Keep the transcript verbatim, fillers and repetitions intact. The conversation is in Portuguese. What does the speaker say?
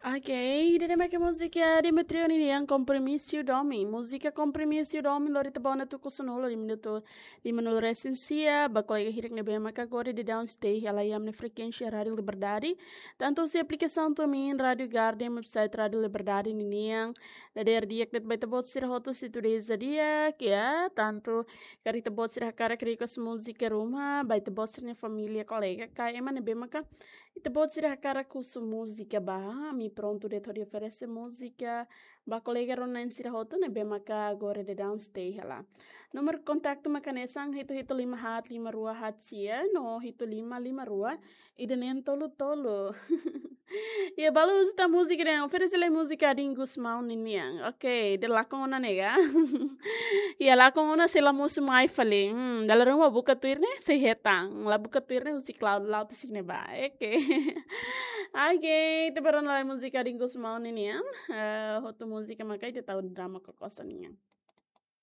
Ok, dire me que música de metrio ni yang compromisso domi. Música compromisso domi lori te bona tu kusunulo di minuto di menul resensia ba colega hirik ne bema ka agora de downstay ela yam ne frequência Rádio Liberdade. Tanto se aplicação também Rádio Garden website Rádio Liberdade ni yang da der dia que vai te bot sir hoto situreza dia que é tanto cari te bot sir cara cri com música rumah vai te bot sir ne família colega ka ema ne bema ka Ita pode ser a cara com sua música, bah, mi pronto de todo oferecer música, ba colega ronan sira hoto ne bem maka agora de downstay lá. Número de contato macanesang hito hito lima hat lima rua hat sia, no hito lima lima rua, e de nem tolo tolo. E a balu usa ta música né, oferece le música de Gusmão niniang, ok, de lá com uma nega. E lá com uma se la música mais falei, hum, dala rumah buka tuir né, se hetang, la buka tuir né, usi cloud laut sik ne ba, ok. Ok, te paron la música de Gusmão niniang, uh, hoto música makai te tahu drama kokosan niang.